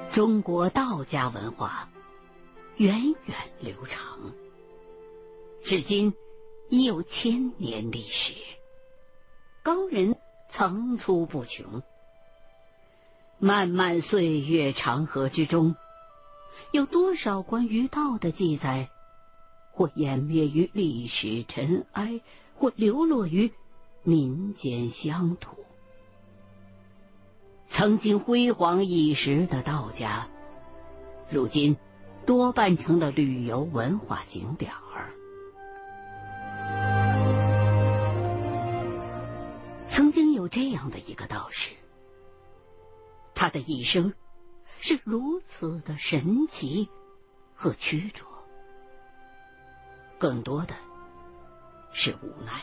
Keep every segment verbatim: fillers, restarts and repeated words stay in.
中国道家文化源远流长，至今已有千年历史，高人层出不穷。漫漫岁月长河之中，有多少关于道的记载，或湮灭于历史尘埃，或流落于民间乡土。曾经辉煌一时的道家，如今多半成了旅游文化景点儿。曾经有这样的一个道士，他的一生是如此的神奇和曲折，更多的是无奈。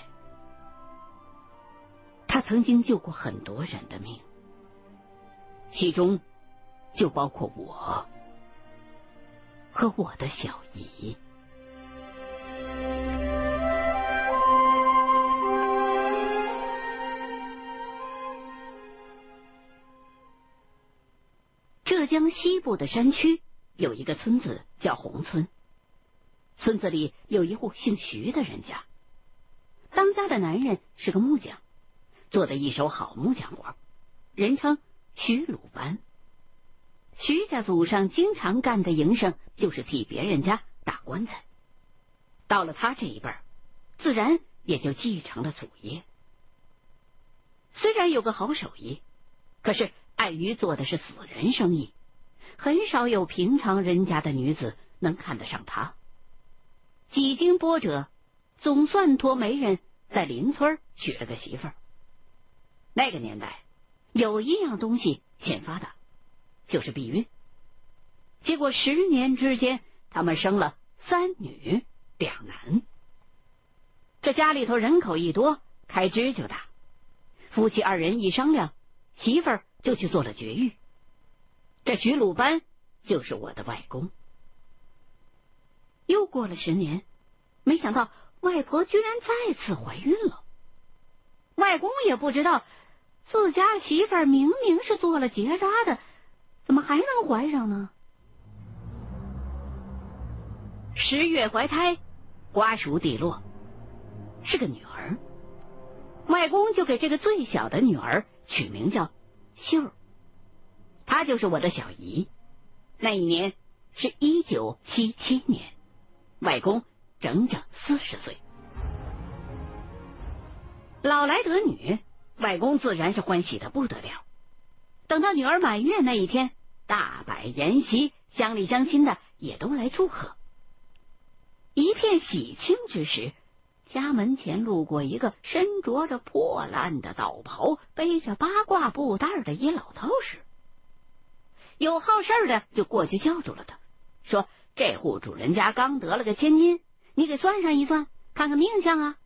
他曾经救过很多人的命，其中就包括我和我的小姨。浙江西部的山区有一个村子叫红村，村子里有一户姓徐的人家，当家的男人是个木匠，做的一手好木匠活，人称徐鲁班。徐家祖上经常干的营生就是替别人家打棺材，到了他这一辈儿，自然也就继承了祖业。虽然有个好手艺，可是碍于做的是死人生意，很少有平常人家的女子能看得上他。几经波折，总算托媒人在邻村娶了个媳妇儿。那个年代有一样东西欠发达，就是避孕。结果十年之间，他们生了三女两男。这家里头人口一多，开支就大。夫妻二人一商量，媳妇儿就去做了绝育。这徐鲁班就是我的外公。又过了十年，没想到外婆居然再次怀孕了。外公也不知道，自家媳妇儿明明是做了结扎的，怎么还能怀上呢？十月怀胎，瓜熟蒂落，是个女儿。外公就给这个最小的女儿取名叫秀儿，她就是我的小姨。那一年是一九七七年，外公整整四十岁。老来得女，外公自然是欢喜的不得了。等到女儿满月那一天，大摆筵席，乡里乡亲的也都来祝贺。一片喜庆之时，家门前路过一个身着着破烂的道袍，背着八卦布袋的一老道士。有好事的就过去叫住了他，说这户主人家刚得了个千金，你给算上一算，看看命相啊。